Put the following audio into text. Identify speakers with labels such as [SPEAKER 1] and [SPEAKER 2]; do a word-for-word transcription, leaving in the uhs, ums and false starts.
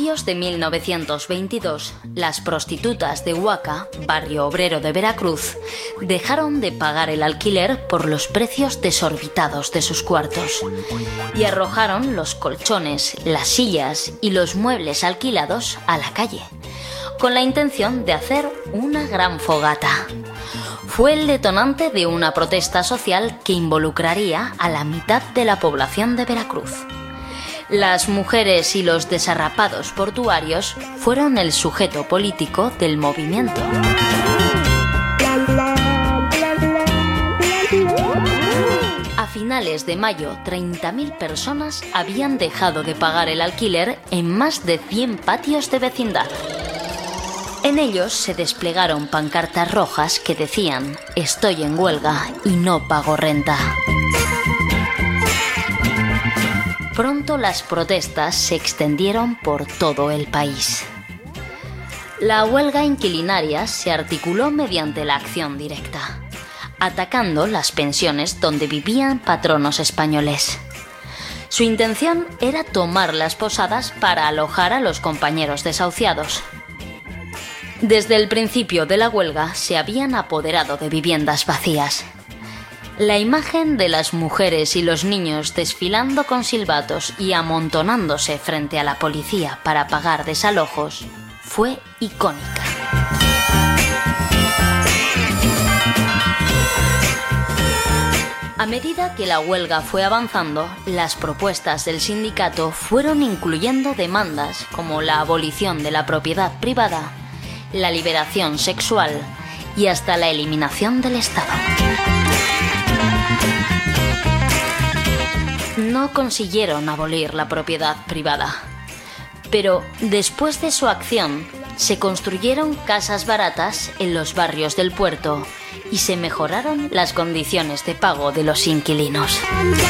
[SPEAKER 1] principios de mil novecientos veintidós, las prostitutas de Huaca, barrio obrero de Veracruz, dejaron de pagar el alquiler por los precios desorbitados de sus cuartos y arrojaron los colchones, las sillas y los muebles alquilados a la calle, con la intención de hacer una gran fogata. Fue el detonante de una protesta social que involucraría a la mitad de la población de Veracruz. Las mujeres y los desarrapados portuarios fueron el sujeto político del movimiento. A finales de mayo, treinta mil personas habían dejado de pagar el alquiler en más de cien patios de vecindad. En ellos se desplegaron pancartas rojas que decían: «Estoy en huelga y no pago renta». Pronto las protestas se extendieron por todo el país. La huelga inquilinaria se articuló mediante la acción directa, atacando las pensiones donde vivían patronos españoles. Su intención era tomar las posadas para alojar a los compañeros desahuciados. Desde el principio de la huelga se habían apoderado de viviendas vacías. La imagen de las mujeres y los niños desfilando con silbatos y amontonándose frente a la policía para pagar desalojos fue icónica. A medida que la huelga fue avanzando, las propuestas del sindicato fueron incluyendo demandas como la abolición de la propiedad privada, la liberación sexual y hasta la eliminación del Estado. No consiguieron abolir la propiedad privada, pero después de su acción se construyeron casas baratas en los barrios del puerto y se mejoraron las condiciones de pago de los inquilinos.